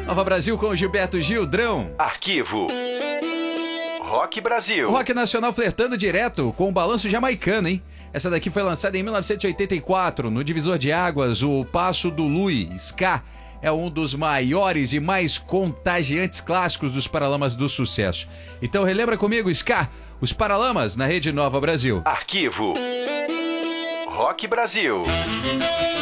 Nova Brasil com Gilberto Gildrão. Arquivo. Rock Brasil. O rock nacional flertando direto com o balanço jamaicano, hein? Essa daqui foi lançada em 1984, no divisor de águas, o Passo do Lui, ska. É um dos maiores e mais contagiantes clássicos dos Paralamas do Sucesso. Então relembra comigo, ska, os Paralamas na Rede Nova Brasil. Arquivo. Rock Brasil.